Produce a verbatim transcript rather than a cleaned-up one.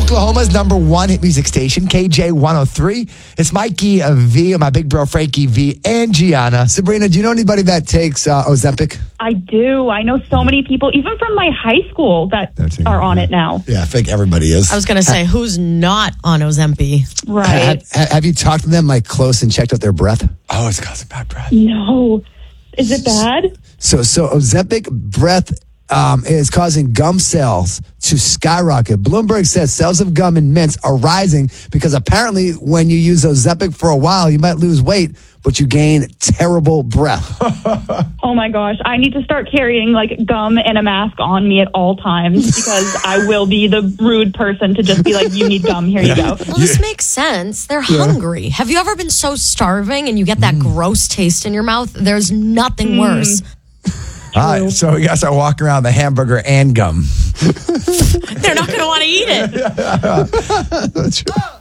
Oklahoma's number one hit music station, K J one oh three. It's Mikey uh, V and my big bro Frankie V and Gianna. Sabrina, do you know anybody that takes uh, Ozempic? I do. I know so many people, even from my high school, that That's are on it now. Yeah, I think everybody is. I was going to say, who's not on Ozempic? Right. Have, have- have you talked to them like close and checked out their breath? Oh, it's causing bad breath. No. Is it bad? So, so Ozempic breath um, is causing gum cells to skyrocket. Bloomberg says sales of gum and mints are rising because apparently when you use Ozempic for a while, you might lose weight, but you gain terrible breath. Oh my gosh. I need to start carrying like gum and a mask on me at all times because I will be the rude person to just be like, you need gum, here you go. Well, this makes sense. They're hungry. Have you ever been so starving and you get that gross taste in your mouth? There's nothing worse. All right, so we got to start walking around the hamburger and gum. They're not going to want to eat it. That's true.